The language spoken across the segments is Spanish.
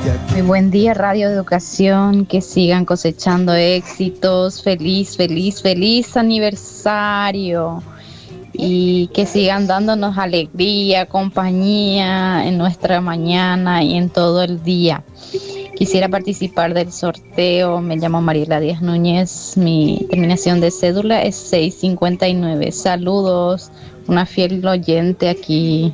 Muy buen día, Radio Educación, que sigan cosechando éxitos, feliz, feliz, feliz aniversario y que sigan dándonos alegría, compañía en nuestra mañana y en todo el día. Quisiera participar del sorteo, me llamo Mariela Díaz Núñez, mi terminación de cédula es 659. Saludos, una fiel oyente aquí.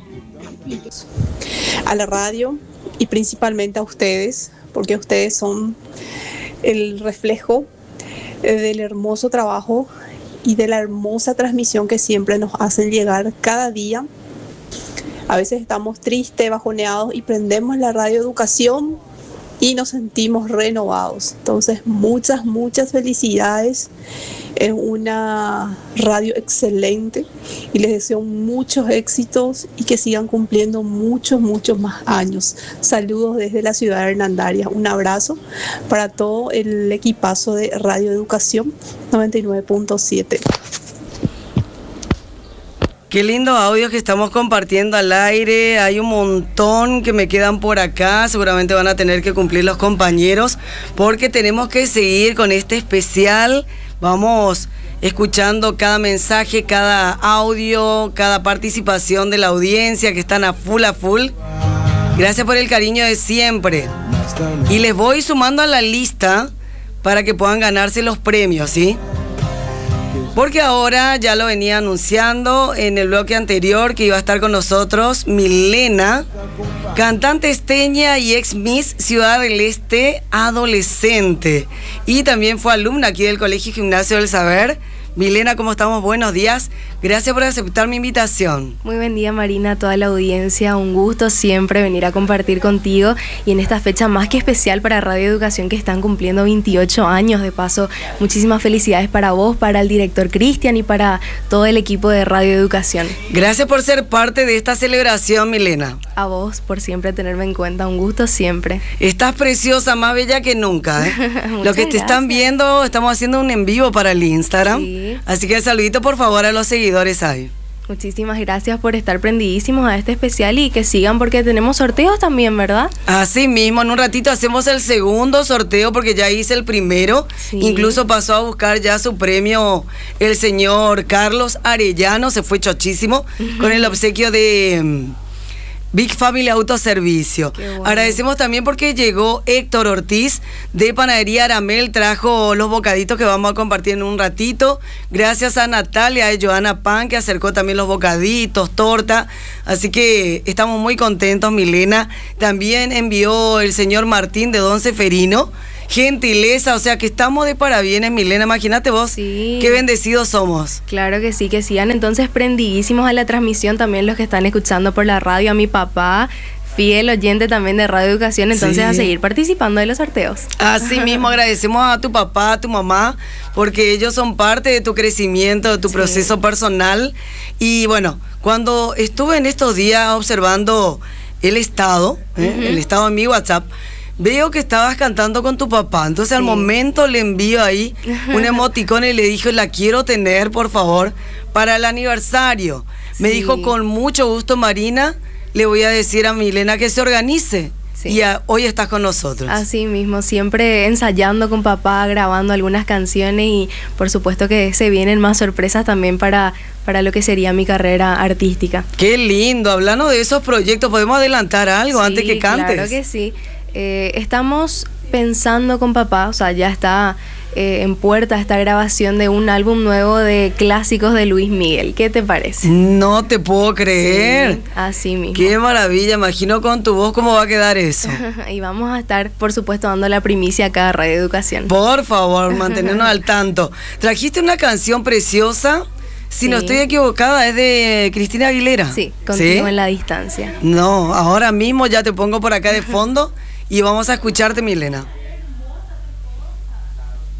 A la radio y principalmente a ustedes, porque ustedes son el reflejo del hermoso trabajo y de la hermosa transmisión que siempre nos hacen llegar cada día. A veces estamos tristes, bajoneados y prendemos la Radio Educación y nos sentimos renovados. Entonces, muchas felicidades. Es una radio excelente y les deseo muchos éxitos y que sigan cumpliendo muchos más años. Saludos desde la ciudad de Hernandarias. Un abrazo para todo el equipazo de Radio Educación 99.7. Qué lindo audio que estamos compartiendo al aire. Hay un montón que me quedan por acá. Seguramente van a tener que cumplir los compañeros porque tenemos que seguir con este especial. Vamos escuchando cada mensaje, cada audio, cada participación de la audiencia que están a full. Gracias por el cariño de siempre. Y les voy sumando a la lista para que puedan ganarse los premios, ¿sí? Porque ahora ya lo venía anunciando en el bloque anterior que iba a estar con nosotros Milena, cantante esteña y ex Miss Ciudad del Este adolescente. Y también fue alumna aquí del Colegio Gimnasio del Saber. Milena, ¿cómo estamos? Buenos días. Gracias por aceptar mi invitación. Muy buen día, Marina, a toda la audiencia. Un gusto siempre venir a compartir contigo y en esta fecha más que especial para Radio Educación que están cumpliendo 28 años. De paso, muchísimas felicidades para vos, para el director Cristian y para todo el equipo de Radio Educación. Gracias por ser parte de esta celebración, Milena. A vos por siempre tenerme en cuenta. Un gusto siempre. Estás preciosa, más bella que nunca, ¿eh? Lo que te están viendo, estamos haciendo un en vivo para el Instagram. Sí. Así que el saludito por favor a los seguidores ahí. Muchísimas gracias por estar prendidísimos a este especial y que sigan porque tenemos sorteos también, ¿verdad? Así mismo, en un ratito hacemos el segundo sorteo porque ya hice el primero. Sí. Incluso pasó a buscar ya su premio el señor Carlos Arellano, se fue chochísimo con el obsequio de Big Family Autoservicio. Bueno. Agradecemos también porque llegó Héctor Ortiz de Panadería Aramel, trajo los bocaditos que vamos a compartir en un ratito. Gracias a Natalia de Joana Pan que acercó también los bocaditos, torta. Así que estamos muy contentos, Milena. También envió el señor Martín de Don Seferino. Gentileza, o sea que estamos de parabienes, Milena, imagínate vos, sí. Qué bendecidos somos. Claro que sí, que sigan entonces prendidísimos a la transmisión, también los que están escuchando por la radio, a mi papá, fiel oyente también de Radio Educación, entonces sí. A seguir participando de los sorteos. Así mismo agradecemos a tu papá, a tu mamá, porque ellos son parte de tu crecimiento, de tu proceso personal. Y bueno, cuando estuve en estos días observando el estado en mi WhatsApp, veo que estabas cantando con tu papá, entonces al momento le envío ahí un emoticón y le dije, la quiero tener, por favor, para el aniversario. Me dijo, con mucho gusto, Marina, le voy a decir a Milena que se organice. Sí. Y hoy estás con nosotros. Así mismo, siempre ensayando con papá, grabando algunas canciones y por supuesto que se vienen más sorpresas también para lo que sería mi carrera artística. Qué lindo, hablando de esos proyectos, ¿podemos adelantar algo antes que cantes? Claro que sí. Estamos pensando con papá, o sea, ya está en puerta esta grabación de un álbum nuevo de clásicos de Luis Miguel. ¿Qué te parece? No te puedo creer. Sí, así mismo. Qué maravilla, imagino con tu voz cómo va a quedar eso. Y vamos a estar, por supuesto, dando la primicia acá a Radio Educación. Por favor, mantenernos al tanto. Trajiste una canción preciosa. Si no estoy equivocada, es de Cristina Aguilera. Sí, Contigo en la Distancia. No, ahora mismo ya te pongo por acá de fondo y vamos a escucharte, Milena.